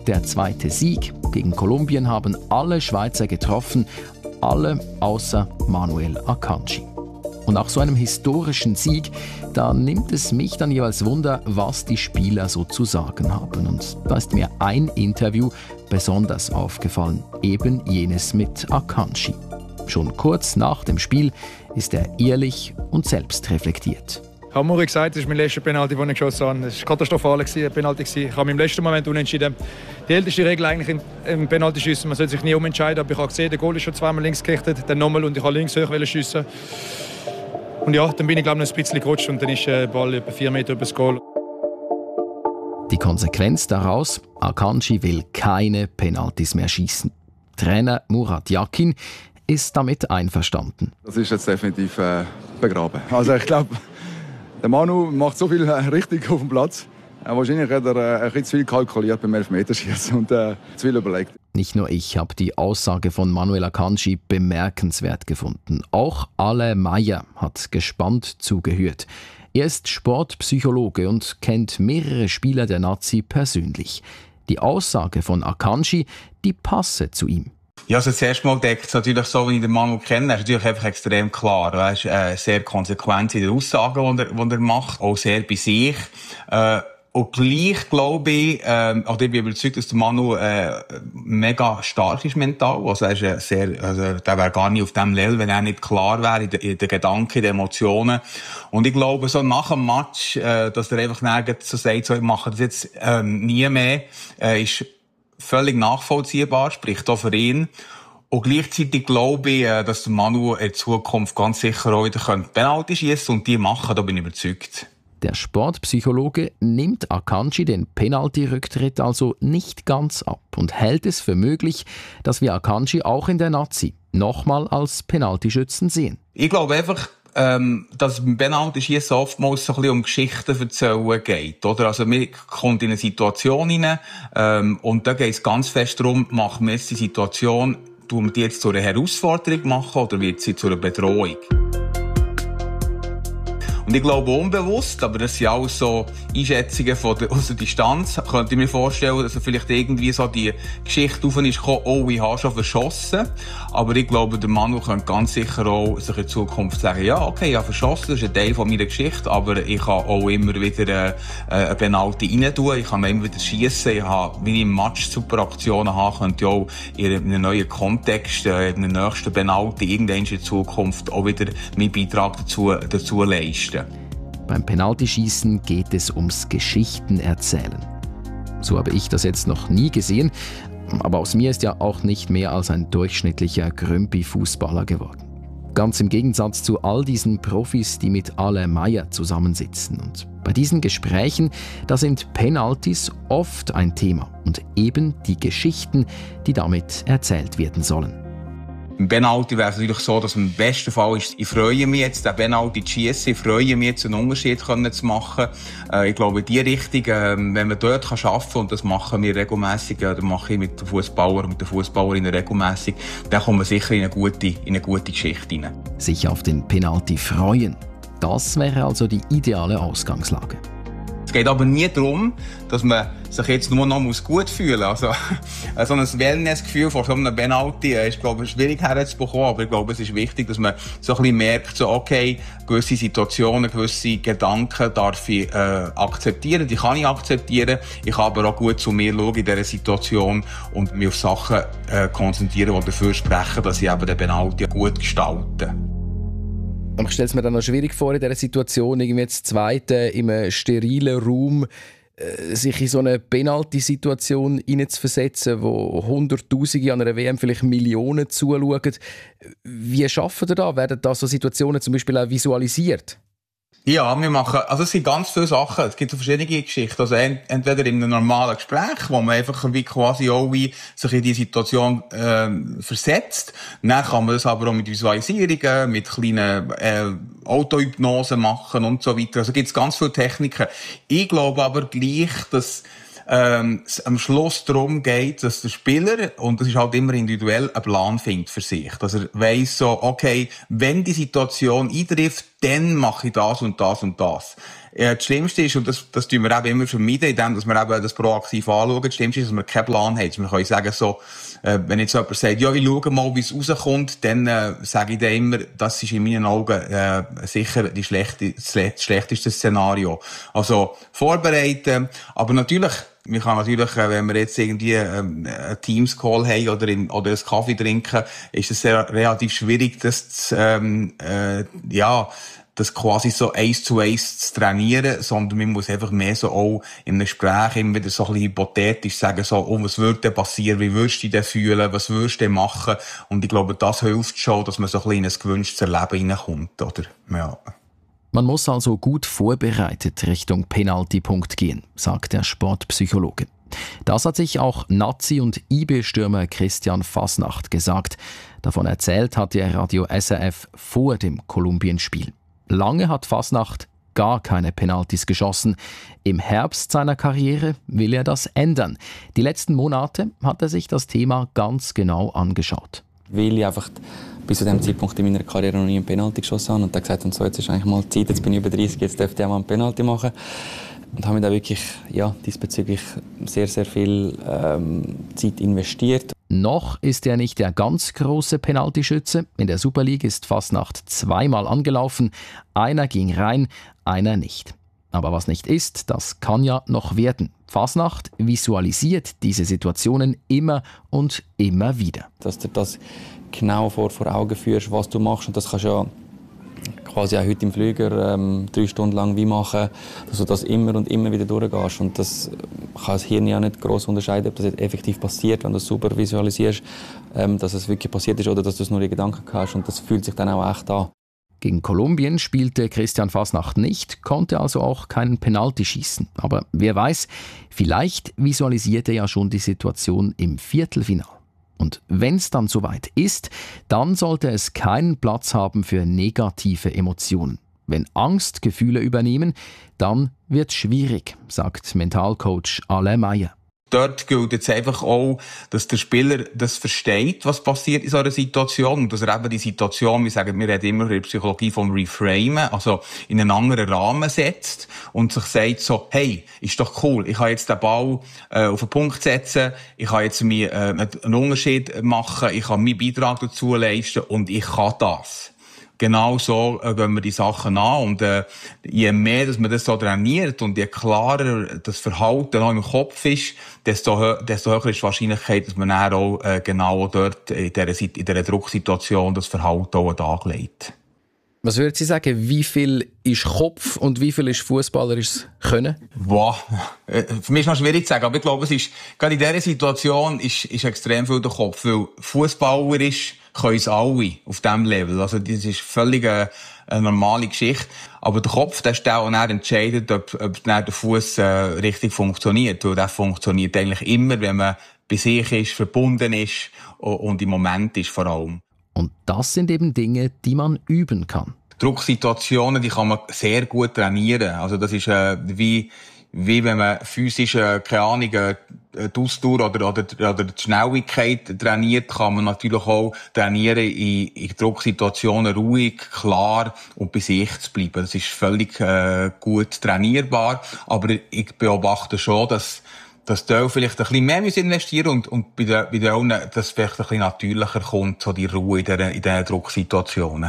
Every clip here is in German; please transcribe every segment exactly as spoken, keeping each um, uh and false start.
Der zweite Sieg gegen Kolumbien haben alle Schweizer getroffen, alle außer Manuel Akanji. Und nach so einem historischen Sieg, da nimmt es mich dann jeweils Wunder, was die Spieler so zu sagen haben. Und da ist mir ein Interview besonders aufgefallen, eben jenes mit Akanji. Schon kurz nach dem Spiel ist er ehrlich und selbstreflektiert. Ich habe Muri gesagt, das ist mein letzter Penalty, den ich geschossen habe. Es war katastrophal, ein Penalty. Ich habe im letzten Moment umentschieden. Die älteste Regel eigentlich im, im Penalty-Schiessen, man soll sich nie umentscheiden. Aber ich habe gesehen, der Goal ist schon zweimal links gerichtet, dann nochmal und ich habe links hoch schiessen. Und ja, dann bin ich glaube ich noch ein bisschen gerutscht und dann ist der Ball etwa vier Meter über das Goal. Die Konsequenz daraus: Akanji will keine Penaltys mehr schießen. Trainer Murat Yakin ist damit einverstanden. Das ist jetzt definitiv äh, begraben. Also ich glaube, der Manu macht so viel äh, richtig auf dem Platz. Äh, wahrscheinlich hat er äh, ein bisschen zu viel kalkuliert beim Elfmeterschießen und äh, zu viel überlegt. Nicht nur ich habe die Aussage von Manuel Akanji bemerkenswert gefunden. Auch Ale Meyer hat gespannt zugehört. Er ist Sportpsychologe und kennt mehrere Spieler der Nazi persönlich. Die Aussage von Akanji, die passe zu ihm. Ja, also zuerst mal deckt es natürlich so, wie ich den Manu kenne. Er ist natürlich einfach extrem klar. Er ist äh, sehr konsequent in den Aussagen, die er, die er macht. Auch sehr bei sich. Äh, und gleich glaube ich, äh, also ich bin überzeugt, dass der Manu äh, mega stark ist mental. Also er ist äh, sehr, also der wäre gar nicht auf dem Level, wenn er nicht klar wäre in den, in den Gedanken, in den Emotionen. Und ich glaube, so nach dem Match, äh, dass er einfach nirgends so sagt, so, ich mache das jetzt ähm, nie mehr, äh, ist völlig nachvollziehbar, spricht auch für ihn. Und gleichzeitig glaube ich, dass der Manu in Zukunft ganz sicher auch wieder Penalty schiessen und die machen, da bin ich überzeugt. Der Sportpsychologe nimmt Akanji den Penalty-Rücktritt also nicht ganz ab und hält es für möglich, dass wir Akanji auch in der Nazi nochmal als Penaltyschützen sehen. Ich glaube einfach, Ähm, dass beim Penalty-Schiessen oftmals so ein bisschen um Geschichten erzählen geht, oder? Also, man kommt in eine Situation hinein, ähm, und da geht es ganz fest darum, machen wir jetzt die Situation, tun wir die jetzt zu einer Herausforderung machen, oder wird sie zu einer Bedrohung? Und ich glaube unbewusst, aber das sind alles so Einschätzungen von der, aus der Distanz, könnte ich mir vorstellen, dass er vielleicht irgendwie so die Geschichte auf ist gekommen, oh, ich habe schon verschossen. Aber ich glaube, der Manu könnte ganz sicher auch sich in Zukunft sagen, ja, okay, ich habe verschossen, das ist ein Teil von meiner Geschichte, aber ich kann auch immer wieder äh, eine Penalty rein tun, ich kann immer wieder schiessen, ich habe, wenn ich im Match super Aktionen habe, könnte ich auch in einem neuen Kontext, äh, in einem nächsten Penalty irgendwann in Zukunft auch wieder meinen Beitrag dazu, dazu leisten. Beim Penaltyschießen geht es ums Geschichtenerzählen. So habe ich das jetzt noch nie gesehen, aber aus mir ist ja auch nicht mehr als ein durchschnittlicher Grümpi-Fußballer geworden. Ganz im Gegensatz zu all diesen Profis, die mit Ale Meyer zusammensitzen. Und bei diesen Gesprächen, da sind Penaltys oft ein Thema und eben die Geschichten, die damit erzählt werden sollen. Im Penalty wäre es natürlich so, dass im besten Fall ist, ich freue mich jetzt, den Penalty zu schiessen, ich freue mich jetzt, einen Unterschied zu machen. Äh, ich glaube, in die Richtung, äh, wenn man dort arbeiten kann, und das machen wir regelmässig, äh, das mache ich mit den Fußballern und mit den Fußballerinnen regelmässig, dann kommt man sicher in eine gute, in eine gute Geschichte hinein. Sich auf den Penalty freuen, das wäre also die ideale Ausgangslage. Es geht aber nie darum, dass man sich jetzt nur noch gut fühlen muss. Also, so ein Wellness-Gefühl vor so einem Penalty ist, glaube ich, schwierig herzubekommen. Aber ich glaube, es ist wichtig, dass man so ein bisschen merkt, so, okay, gewisse Situationen, gewisse Gedanken darf ich äh, akzeptieren, die kann ich akzeptieren. Ich kann aber auch gut zu mir schauen in dieser Situation und mich auf Sachen äh, konzentrieren, die dafür sprechen, dass ich eben den Penalty gut gestalte. Ich stelle es mir dann noch schwierig vor, in dieser Situation, irgendwie jetzt Zweite in einem sterilen Raum, äh, sich in so eine Penalty-Situation hineinzuversetzen, wo Hunderttausende an einer W M, vielleicht Millionen zuschauen. Wie schaffen ihr da? Werden da so Situationen zum Beispiel auch visualisiert? Ja, wir machen, also es sind ganz viele Sachen. Es gibt so verschiedene Geschichten. Also entweder in einem normalen Gespräch, wo man einfach wie quasi auch wie sich in die Situation äh, versetzt. Dann kann man das aber auch mit Visualisierungen, mit kleinen äh, Autohypnosen machen und so weiter. Also gibt es ganz viele Techniken. Ich glaube aber gleich, dass ähm, es am Schluss darum geht, dass der Spieler, und das ist halt immer individuell, einen Plan findet für sich. Dass er weiss so, okay, wenn die Situation eintrifft, dann mache ich das und das und das. Ja, das Schlimmste ist, und das, das tun wir eben immer vermeiden, indem dass wir eben das proaktiv anschauen. Das Schlimmste ist, dass wir keinen Plan haben. Wir können sagen so, äh, wenn jetzt jemand sagt, ja, ich schaue mal, wie es rauskommt, dann äh, sage ich dann immer, das ist in meinen Augen äh, sicher die schlechte, das schlechteste Szenario. Also vorbereiten, aber natürlich, wir kann natürlich, wenn wir jetzt irgendwie ähm, einen Teams-Call haben oder, in, oder einen Kaffee trinken, ist es sehr, relativ schwierig, das zu, ähm, äh, ja, das quasi so eins zu eins zu trainieren, sondern man muss einfach mehr so auch in einem Gespräch immer wieder so ein bisschen hypothetisch sagen, so, oh, was würde denn passieren, wie würdest du dich denn fühlen, was würdest du denn machen? Und ich glaube, das hilft schon, dass man so ein bisschen in ein gewünschtes Leben hineinkommt, oder? Ja. Man muss also gut vorbereitet Richtung Penaltypunkt gehen, sagt der Sportpsychologe. Das hat sich auch Nazi- und I B-Stürmer Christian Fasnacht gesagt. Davon erzählt hat der Radio S R F vor dem Kolumbien-Spiel. Lange hat Fasnacht gar keine Penaltys geschossen. Im Herbst seiner Karriere will er das ändern. Die letzten Monate hat er sich das Thema ganz genau angeschaut. Weil ich einfach bis zu diesem Zeitpunkt in meiner Karriere noch nie einen Penalty geschossen habe und dann gesagt habe, so, jetzt ist eigentlich mal Zeit, jetzt bin ich über dreißig, jetzt dürfte ich auch mal einen Penalty machen. Und habe mir da wirklich ja, diesbezüglich sehr, sehr viel ähm, Zeit investiert. Noch ist er nicht der ganz große Penaltyschütze. In der Super League ist Fasnacht zweimal angelaufen. Einer ging rein, einer nicht. Aber was nicht ist, das kann ja noch werden. Fasnacht visualisiert diese Situationen immer und immer wieder. Dass du das genau vor, vor Augen führst, was du machst. Und das kannst du ja quasi auch heute im Flüger ähm, drei Stunden lang wie machen, dass du das immer und immer wieder durchgehst. Und das kann das Hirn ja nicht gross unterscheiden, ob das jetzt effektiv passiert, wenn du es super visualisierst, ähm, dass es wirklich passiert ist oder dass du es nur in Gedanken hast. Und das fühlt sich dann auch echt an. Gegen Kolumbien spielte Christian Fasnacht nicht, konnte also auch keinen Penalty schießen. Aber wer weiß, vielleicht visualisiert er ja schon die Situation im Viertelfinale. Und wenn es dann soweit ist, dann sollte es keinen Platz haben für negative Emotionen. Wenn Angstgefühle übernehmen, dann wird es schwierig, sagt Mentalcoach Alain Meyer. Dort gilt jetzt einfach auch, dass der Spieler das versteht, was passiert in so einer Situation. Und dass er eben die Situation, wir sagen, wir reden immer in der Psychologie vom Reframen, also in einen anderen Rahmen setzt und sich sagt so, hey, ist doch cool, ich kann jetzt den Ball äh, auf den Punkt setzen, ich kann jetzt mir äh, einen Unterschied machen, ich kann meinen Beitrag dazu leisten und ich kann das. Genau so äh, gehen wir die Sachen an. Und äh, je mehr, dass man das so trainiert und je klarer das Verhalten auch im Kopf ist, desto, hö- desto höher ist die Wahrscheinlichkeit, dass man dann auch äh, genau dort in dieser, in dieser Drucksituation das Verhalten auch an den Tag legt. Was würden Sie sagen, wie viel ist Kopf und wie viel ist fußballerisches Können? Boah, für mich ist noch schwierig zu sagen, aber ich glaube, es ist, gerade in dieser Situation ist, ist extrem viel der Kopf, weil fußballerisch können es alle auf diesem Level. Also, das ist völlig eine, eine normale Geschichte. Aber der Kopf, der ist der, der dann entscheidet, ob, ob dann der Fuß äh, richtig funktioniert. Weil der funktioniert eigentlich immer, wenn man bei sich ist, verbunden ist und im Moment ist vor allem. Und das sind eben Dinge, die man üben kann. Drucksituationen, die kann man sehr gut trainieren. Also das ist äh, wie wie wenn man physisch, äh, keine Ahnung, äh, die Ausdauer oder, oder, oder die Schnelligkeit trainiert, kann man natürlich auch trainieren, in, in Drucksituationen ruhig, klar und bei sich zu bleiben. Das ist völlig äh, gut trainierbar, aber ich beobachte schon, dass dass die vielleicht ein bisschen mehr investieren und, und bei den, bei den anderen, dass vielleicht ein bisschen natürlicher kommt, so die Ruhe in diesen, in diesen Drucksituationen.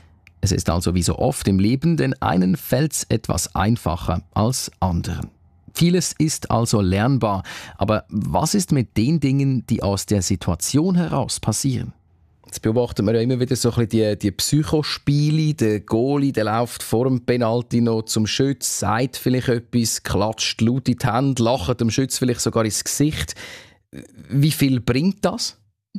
Es ist also wie so oft im Leben, den einen fällt's etwas einfacher als anderen. Vieles ist also lernbar, aber was ist mit den Dingen, die aus der Situation heraus passieren? Jetzt beobachten wir ja immer wieder so ein bisschen die, die Psychospiele. Der Goalie, der läuft vor dem Penalty noch zum Schütz, sagt vielleicht etwas, klatscht laut in die Hände, lacht dem Schütz vielleicht sogar ins Gesicht. Wie viel bringt das?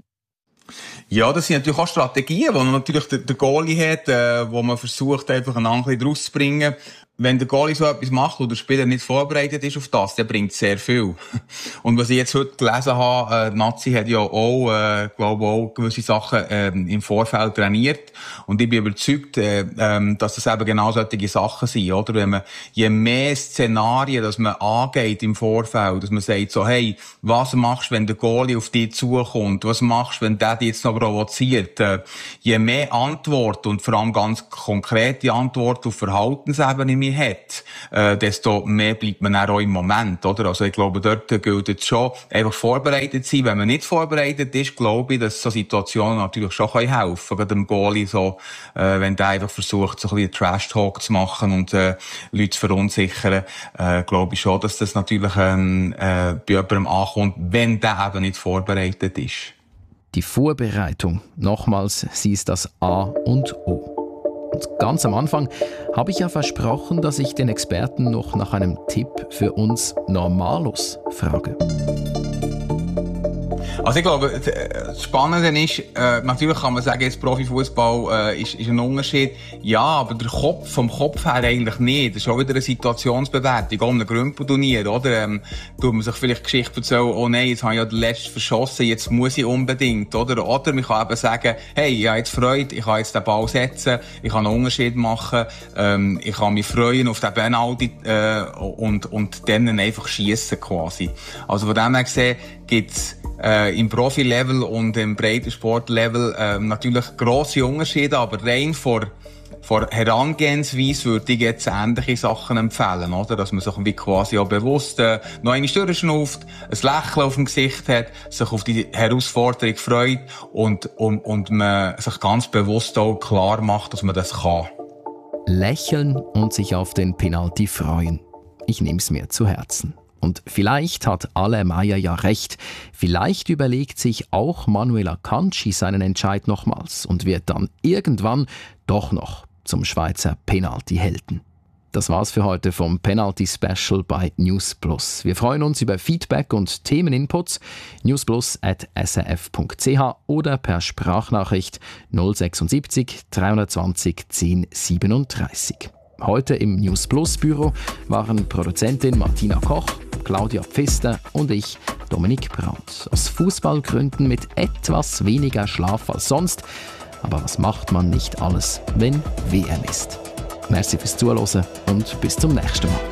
Ja, das sind natürlich auch Strategien, die natürlich der, der Goalie hat, äh, wo man versucht, einfach einen anderen rauszubringen. Wenn der Goalie so etwas macht und der Spieler nicht vorbereitet ist auf das, der bringt sehr viel. Und was ich jetzt heute gelesen habe, äh, Nazi hat ja auch, äh, glaube auch gewisse Sachen äh, im Vorfeld trainiert. Und ich bin überzeugt, äh, äh, dass das eben genau solche Sachen sind, oder? Wenn man, je mehr Szenarien, dass man angeht im Vorfeld, dass man sagt so, hey, was machst du, wenn der Goalie auf dich zukommt? Was machst du, wenn der dich jetzt noch provoziert? Äh, je mehr Antwort und vor allem ganz konkrete Antwort auf Verhaltensebene man hat, äh, desto mehr bleibt man dann auch im Moment, oder? Also ich glaube, dort gilt es schon, einfach vorbereitet sein. Wenn man nicht vorbereitet ist, glaube ich, dass so Situationen natürlich schon helfen können. Gerade dem Goalie so, äh, wenn der einfach versucht, so ein bisschen Trash-Talk zu machen und äh, Leute zu verunsichern, äh, glaube ich schon, dass das natürlich ähm, äh, bei jemandem ankommt, wenn der eben nicht vorbereitet ist. Die Vorbereitung, nochmals, sie ist das A und O. Und ganz am Anfang habe ich ja versprochen, dass ich den Experten noch nach einem Tipp für uns Normalos frage. Also ich glaube, das Spannende ist, äh, natürlich kann man sagen, jetzt Profifußball äh, ist, ist ein Unterschied. Ja, aber der Kopf, vom Kopf her eigentlich nicht. Das ist auch wieder eine Situationsbewertung, auch um ein Grümpelturnier, oder? Ähm, tut man sich vielleicht Geschichte erzählen, oh nein, jetzt habe ich ja den letzten verschossen, jetzt muss ich unbedingt, oder? Oder man kann eben sagen, hey, ich habe jetzt Freude, ich kann jetzt den Ball setzen, ich kann einen Unterschied machen, ähm, ich kann mich freuen auf den Penalty äh, und, und dann einfach schiessen quasi. Also von dem her gesehen gibt's Äh, im Profi-Level und im Breitensport-Level äh, natürlich grosse Unterschiede, aber rein vor, vor Herangehensweise würde ich jetzt ähnliche Sachen empfehlen, oder? Dass man sich wie quasi auch bewusst äh, noch einmal durchschnauft, ein Lächeln auf dem Gesicht hat, sich auf die Herausforderung freut und, und, und man sich ganz bewusst auch klar macht, dass man das kann. Lächeln und sich auf den Penalty freuen. Ich nehme es mir zu Herzen. Und vielleicht hat Ale Meyer ja recht. Vielleicht überlegt sich auch Manuel Akanji seinen Entscheid nochmals und wird dann irgendwann doch noch zum Schweizer Penalty-Helden. Das war's für heute vom Penalty Special bei News Plus. Wir freuen uns über Feedback und Themeninputs. newsplus at s r f punkt c h oder per Sprachnachricht null sechsundsiebzig dreihundertzwanzig zehn siebenunddreißig. Heute im News Plus Büro waren Produzentin Martina Koch, Claudia Pfister und ich, Dominik Brandt. Aus Fußballgründen mit etwas weniger Schlaf als sonst. Aber was macht man nicht alles, wenn W M ist? Merci fürs Zuhören und bis zum nächsten Mal.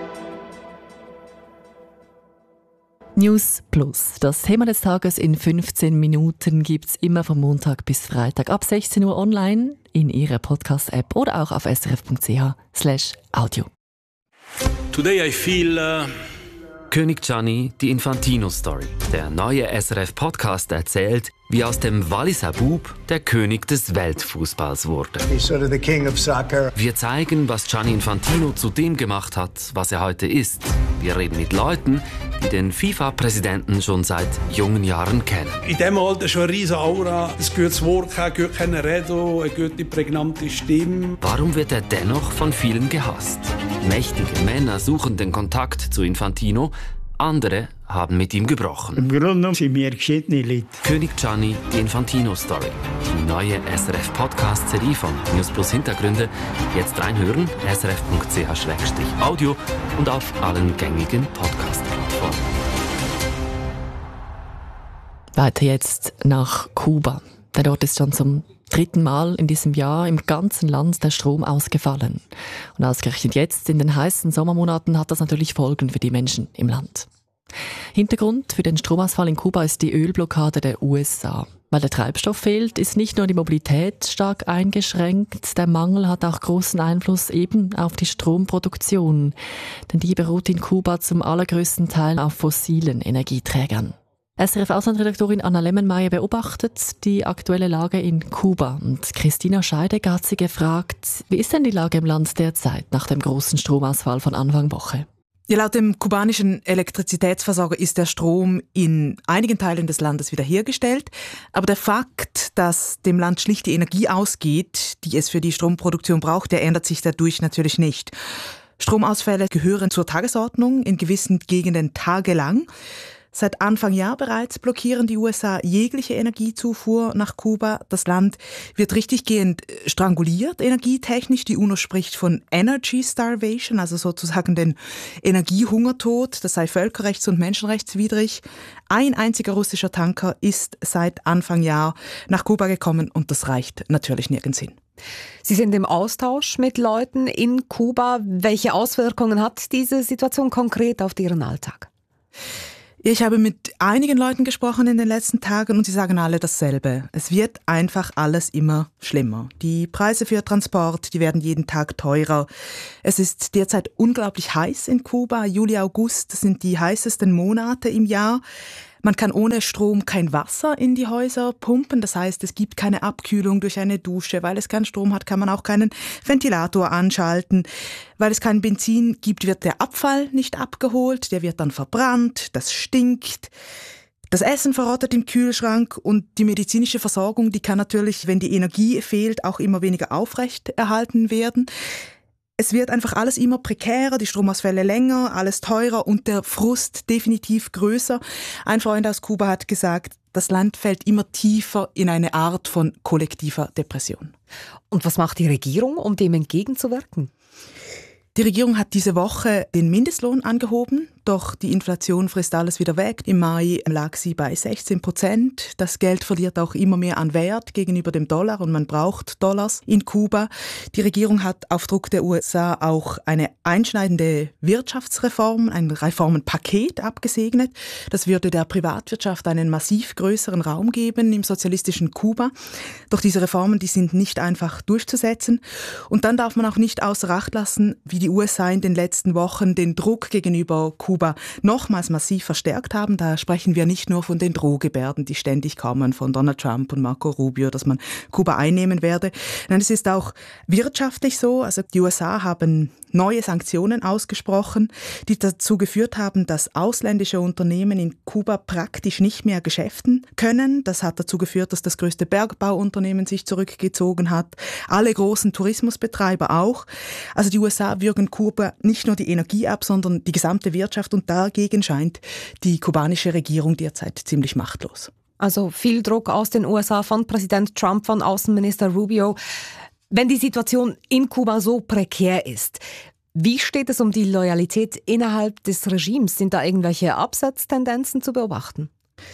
News Plus. Das Thema des Tages in fünfzehn Minuten gibt es immer von Montag bis Freitag ab sechzehn Uhr online in Ihrer Podcast-App oder auch auf s r f punkt c h slash audio. Today I feel uh König Gianni, die Infantino-Story. Der neue S R F-Podcast erzählt, wie aus dem Walliser Bub der König des Weltfußballs wurde. He's sort of the king of soccer. Wir zeigen, was Gianni Infantino zu dem gemacht hat, was er heute ist. Wir reden mit Leuten, die den FIFA-Präsidenten schon seit jungen Jahren kennen. In diesem Alter schon eine riesige Aura, ein gutes Wort, ein gutes Reden, eine gute, prägnante Stimme. Warum wird er dennoch von vielen gehasst? Mächtige Männer suchen den Kontakt zu Infantino, andere haben mit ihm gebrochen. Im Grunde genommen sind wir geschiedene Leute. König Gianni, die Infantino-Story. Die neue S R F-Podcast-Serie von News Plus Hintergründe. Jetzt reinhören, s r f punkt c h slash audio und auf allen gängigen Podcast-Plattformen. Weiter jetzt nach Kuba. Der dort ist schon zum dritten Mal in diesem Jahr im ganzen Land der Strom ausgefallen. Und ausgerechnet jetzt, in den heißen Sommermonaten, hat das natürlich Folgen für die Menschen im Land. Hintergrund für den Stromausfall in Kuba ist die Ölblockade der U S A. Weil der Treibstoff fehlt, ist nicht nur die Mobilität stark eingeschränkt, der Mangel hat auch großen Einfluss eben auf die Stromproduktion. Denn die beruht in Kuba zum allergrößten Teil auf fossilen Energieträgern. S R F-Auslandsredaktorin Anna Lemmenmeier beobachtet die aktuelle Lage in Kuba. Und Christina Scheidegger hat sie gefragt, wie ist denn die Lage im Land derzeit nach dem großen Stromausfall von Anfang Woche? Ja, laut dem kubanischen Elektrizitätsversorger ist der Strom in einigen Teilen des Landes wiederhergestellt. Aber der Fakt, dass dem Land schlicht die Energie ausgeht, die es für die Stromproduktion braucht, der ändert sich dadurch natürlich nicht. Stromausfälle gehören zur Tagesordnung, in gewissen Gegenden tagelang. Seit Anfang Jahr bereits blockieren die U S A jegliche Energiezufuhr nach Kuba. Das Land wird richtiggehend stranguliert, energietechnisch. Die UNO spricht von Energy Starvation, also sozusagen den Energiehungertod. Das sei völkerrechts- und menschenrechtswidrig. Ein einziger russischer Tanker ist seit Anfang Jahr nach Kuba gekommen und das reicht natürlich nirgends hin. Sie sind im Austausch mit Leuten in Kuba. Welche Auswirkungen hat diese Situation konkret auf Ihren Alltag? Ich habe mit einigen Leuten gesprochen in den letzten Tagen und sie sagen alle dasselbe. Es wird einfach alles immer schlimmer. Die Preise für Transport, die werden jeden Tag teurer. Es ist derzeit unglaublich heiß in Kuba. Juli, August, das sind die heißesten Monate im Jahr. Man kann ohne Strom kein Wasser in die Häuser pumpen. Das heißt, es gibt keine Abkühlung durch eine Dusche. Weil es keinen Strom hat, kann man auch keinen Ventilator anschalten. Weil es kein Benzin gibt, wird der Abfall nicht abgeholt. Der wird dann verbrannt. Das stinkt. Das Essen verrottet im Kühlschrank und die medizinische Versorgung, die kann natürlich, wenn die Energie fehlt, auch immer weniger aufrecht erhalten werden. Es wird einfach alles immer prekärer, die Stromausfälle länger, alles teurer und der Frust definitiv größer. Ein Freund aus Kuba hat gesagt, das Land fällt immer tiefer in eine Art von kollektiver Depression. Und was macht die Regierung, um dem entgegenzuwirken? Die Regierung hat diese Woche den Mindestlohn angehoben, doch die Inflation frisst alles wieder weg. Im Mai lag sie bei sechzehn Prozent. Das Geld verliert auch immer mehr an Wert gegenüber dem Dollar und man braucht Dollars in Kuba. Die Regierung hat auf Druck der U S A auch eine einschneidende Wirtschaftsreform, ein Reformenpaket abgesegnet. Das würde der Privatwirtschaft einen massiv größeren Raum geben im sozialistischen Kuba. Doch diese Reformen, die sind nicht einfach durchzusetzen. Und dann darf man auch nicht außer Acht lassen, wie die U S A in den letzten Wochen den Druck gegenüber Kuba nochmals massiv verstärkt haben. Da sprechen wir nicht nur von den Drohgebärden, die ständig kommen von Donald Trump und Marco Rubio, dass man Kuba einnehmen werde. Nein, es ist auch wirtschaftlich so. Also die U S A haben neue Sanktionen ausgesprochen, die dazu geführt haben, dass ausländische Unternehmen in Kuba praktisch nicht mehr geschäften können. Das hat dazu geführt, dass das größte Bergbauunternehmen sich zurückgezogen hat. Alle großen Tourismusbetreiber auch. Also die U S A würgen Kuba nicht nur die Energie ab, sondern die gesamte Wirtschaft und dagegen scheint die kubanische Regierung derzeit ziemlich machtlos. Also viel Druck aus den U S A von Präsident Trump, von Außenminister Rubio. Wenn die Situation in Kuba so prekär ist, wie steht es um die Loyalität innerhalb des Regimes? Sind da irgendwelche Absatztendenzen zu beobachten?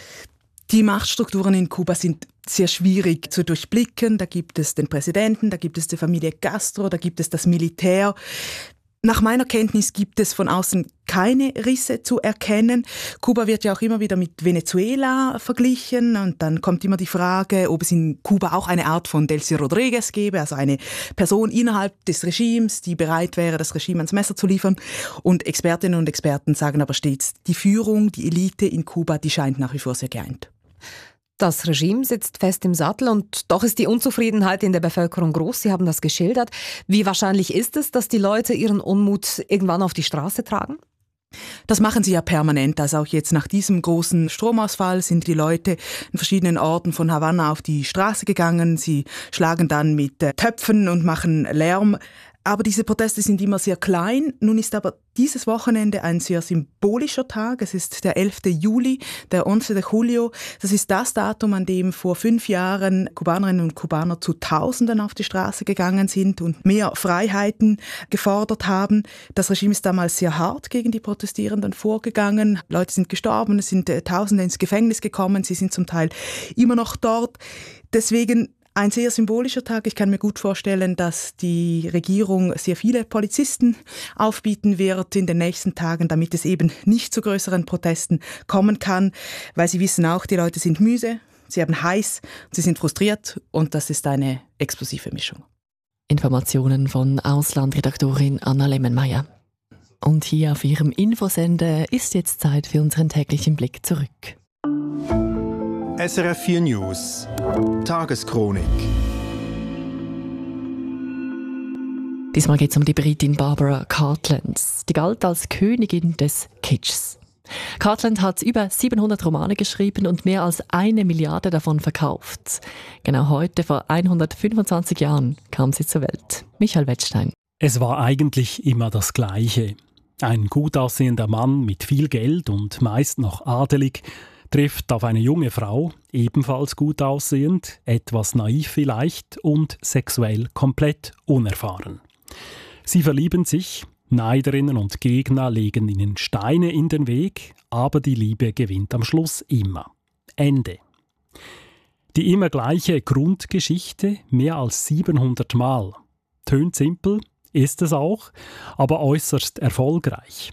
Die Machtstrukturen in Kuba sind sehr schwierig zu durchblicken. Da gibt es den Präsidenten, da gibt es die Familie Castro, da gibt es das Militär. Nach meiner Kenntnis gibt es von außen keine Risse zu erkennen. Kuba wird ja auch immer wieder mit Venezuela verglichen und dann kommt immer die Frage, ob es in Kuba auch eine Art von Delcy Rodriguez gäbe, also eine Person innerhalb des Regimes, die bereit wäre, das Regime ans Messer zu liefern. Und Expertinnen und Experten sagen aber stets, die Führung, die Elite in Kuba, die scheint nach wie vor sehr geeint. Das Regime sitzt fest im Sattel und doch ist die Unzufriedenheit in der Bevölkerung groß. Sie haben das geschildert. Wie wahrscheinlich ist es, dass die Leute ihren Unmut irgendwann auf die Straße tragen? Das machen sie ja permanent. Also auch jetzt nach diesem großen Stromausfall sind die Leute in verschiedenen Orten von Havanna auf die Straße gegangen. Sie schlagen dann mit Töpfen und machen Lärm. Aber diese Proteste sind immer sehr klein. Nun ist aber dieses Wochenende ein sehr symbolischer Tag. Es ist der elfte Juli, der once de Julio. Das ist das Datum, an dem vor fünf Jahren Kubanerinnen und Kubaner zu Tausenden auf die Straße gegangen sind und mehr Freiheiten gefordert haben. Das Regime ist damals sehr hart gegen die Protestierenden vorgegangen. Leute sind gestorben, es sind Tausende ins Gefängnis gekommen. Sie sind zum Teil immer noch dort. Deswegen ein sehr symbolischer Tag. Ich kann mir gut vorstellen, dass die Regierung sehr viele Polizisten aufbieten wird in den nächsten Tagen, damit es eben nicht zu größeren Protesten kommen kann, weil sie wissen auch, die Leute sind müde, sie haben heiß, sie sind frustriert und das ist eine explosive Mischung. Informationen von Auslandredaktorin Anna Lemmenmeier. Und hier auf ihrem Infosender ist jetzt Zeit für unseren täglichen Blick zurück. S R F vier News Tageschronik. Diesmal geht es um die Britin Barbara Cartland. Die galt als Königin des Kitschs. Cartland hat über siebenhundert Romane geschrieben und mehr als eine Milliarde davon verkauft. Genau heute, vor hundertfünfundzwanzig Jahren, kam sie zur Welt. Michael Wettstein. Es war eigentlich immer das Gleiche. Ein gut aussehender Mann mit viel Geld und meist noch adelig trifft auf eine junge Frau, ebenfalls gut aussehend, etwas naiv vielleicht und sexuell komplett unerfahren. Sie verlieben sich, Neiderinnen und Gegner legen ihnen Steine in den Weg, aber die Liebe gewinnt am Schluss immer. Ende. Die immer gleiche Grundgeschichte mehr als siebenhundert Mal. Tönt simpel, ist es auch, aber äußerst erfolgreich.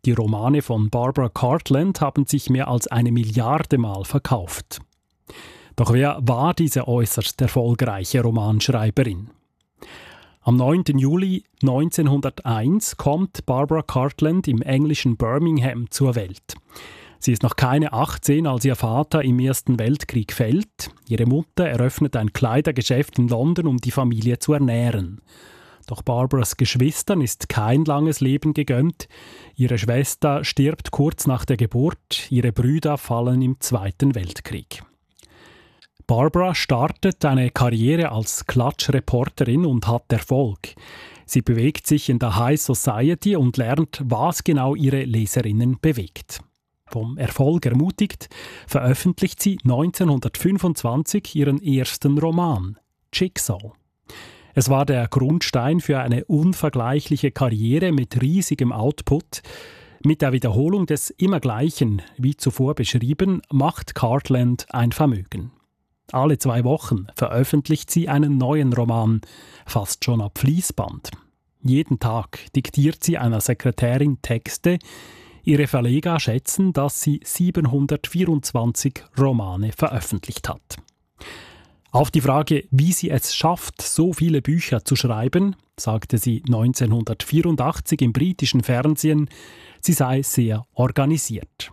Die Romane von Barbara Cartland haben sich mehr als eine Milliarde Mal verkauft. Doch wer war diese äußerst erfolgreiche Romanschreiberin? Am neunten Juli neunzehnhunderteins kommt Barbara Cartland im englischen Birmingham zur Welt. Sie ist noch keine achtzehn, als ihr Vater im Ersten Weltkrieg fällt. Ihre Mutter eröffnet ein Kleidergeschäft in London, um die Familie zu ernähren. Doch Barbaras Geschwistern ist kein langes Leben gegönnt. Ihre Schwester stirbt kurz nach der Geburt, ihre Brüder fallen im Zweiten Weltkrieg. Barbara startet eine Karriere als Klatschreporterin und hat Erfolg. Sie bewegt sich in der High Society und lernt, was genau ihre Leserinnen bewegt. Vom Erfolg ermutigt, veröffentlicht sie neunzehnhundertfünfundzwanzig ihren ersten Roman, Jigsaw. Es war der Grundstein für eine unvergleichliche Karriere mit riesigem Output. Mit der Wiederholung des Immergleichen, wie zuvor beschrieben, macht Cartland ein Vermögen. Alle zwei Wochen veröffentlicht sie einen neuen Roman, fast schon ab Fließband. Jeden Tag diktiert sie einer Sekretärin Texte. Ihre Verleger schätzen, dass sie siebenhundertvierundzwanzig Romane veröffentlicht hat. Auf die Frage, wie sie es schafft, so viele Bücher zu schreiben, sagte sie neunzehnhundertvierundachtzig im britischen Fernsehen, sie sei sehr organisiert.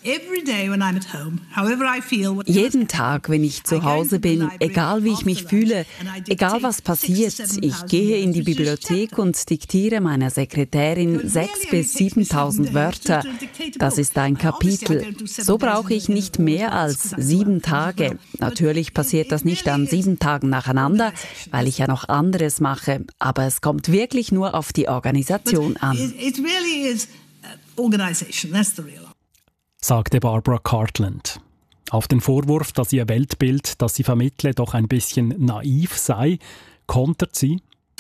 Jeden Tag, wenn ich zu Hause bin, egal wie ich mich fühle, egal was passiert, ich gehe in die Bibliothek und diktiere meiner Sekretärin sechstausend bis siebentausend Wörter. Das ist ein Kapitel. So brauche ich nicht mehr als sieben Tage. Natürlich passiert das nicht an sieben Tagen nacheinander, weil ich ja noch anderes mache. Aber es kommt wirklich nur auf die Organisation an. Sagte Barbara Cartland. Auf den Vorwurf, dass ihr Weltbild, das sie vermittle, doch ein bisschen naiv sei, kontert sie: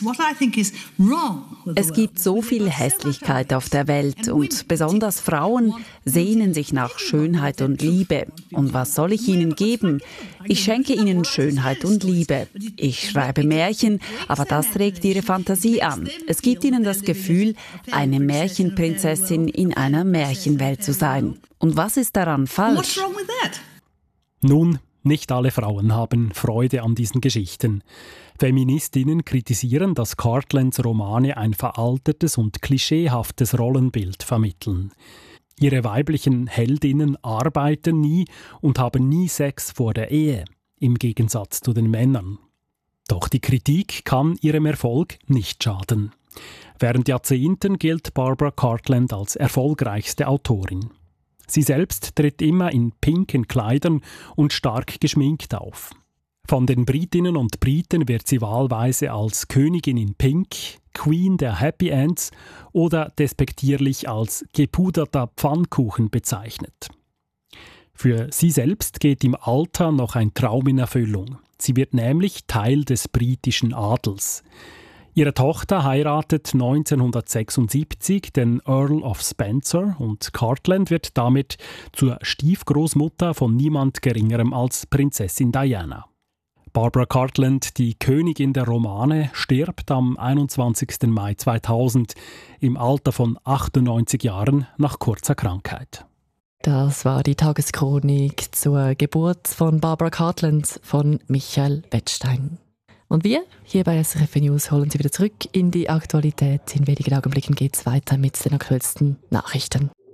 Es gibt so viel Hässlichkeit auf der Welt und besonders Frauen sehnen sich nach Schönheit und Liebe. Und was soll ich ihnen geben? Ich schenke ihnen Schönheit und Liebe. Ich schreibe Märchen, aber das regt ihre Fantasie an. Es gibt ihnen das Gefühl, eine Märchenprinzessin in einer Märchenwelt zu sein. Und was ist daran falsch? Nun, nicht alle Frauen haben Freude an diesen Geschichten. Feministinnen kritisieren, dass Cartlands Romane ein veraltetes und klischeehaftes Rollenbild vermitteln. Ihre weiblichen Heldinnen arbeiten nie und haben nie Sex vor der Ehe, im Gegensatz zu den Männern. Doch die Kritik kann ihrem Erfolg nicht schaden. Während Jahrzehnten gilt Barbara Cartland als erfolgreichste Autorin. Sie selbst tritt immer in pinken Kleidern und stark geschminkt auf. Von den Britinnen und Briten wird sie wahlweise als Königin in Pink, Queen der Happy Ends oder despektierlich als gepuderter Pfannkuchen bezeichnet. Für sie selbst geht im Alter noch ein Traum in Erfüllung. Sie wird nämlich Teil des britischen Adels. Ihre Tochter heiratet neunzehnhundertsechsundsiebzig den Earl of Spencer und Cartland wird damit zur Stiefgroßmutter von niemand Geringerem als Prinzessin Diana. Barbara Cartland, die Königin der Romane, stirbt am einundzwanzigsten Mai zweitausend im Alter von achtundneunzig Jahren nach kurzer Krankheit. Das war die Tageschronik zur Geburt von Barbara Cartland von Michael Wettstein. Und wir hier bei S R F News holen Sie wieder zurück in die Aktualität. In wenigen Augenblicken geht es weiter mit den aktuellsten Nachrichten.